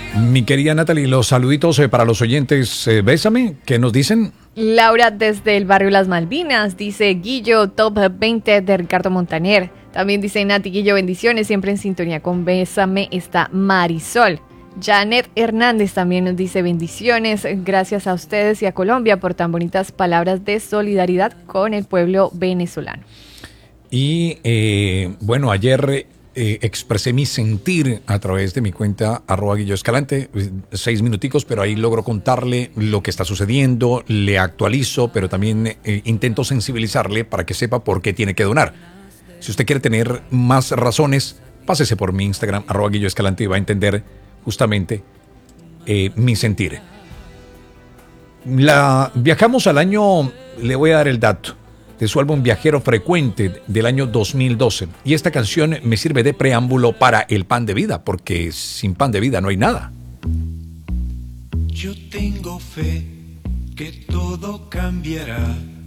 Mi querida Natalie, los saluditos para los oyentes. Bésame, ¿qué nos dicen? Laura desde el barrio Las Malvinas dice Guillo, top 20 de Ricardo Montaner. También dice Nati Guillo, bendiciones, siempre en sintonía con Bésame está Marisol. Janet Hernández también nos dice bendiciones, gracias a ustedes y a Colombia por tan bonitas palabras de solidaridad con el pueblo venezolano. Y bueno, ayer expresé mi sentir a través de mi cuenta @GuilloEscalante, 6 minuticos, pero ahí logro contarle lo que está sucediendo, le actualizo, pero también intento sensibilizarle para que sepa por qué tiene que donar. Si usted quiere tener más razones, pásese por mi Instagram @GuilloEscalante y va a entender justamente mi sentir. Viajamos al año, le voy a dar el dato, de su álbum Viajero Frecuente del año 2012. Y esta canción me sirve de preámbulo para el pan de vida, porque sin pan de vida no hay nada. Yo tengo fe que todo cambiará.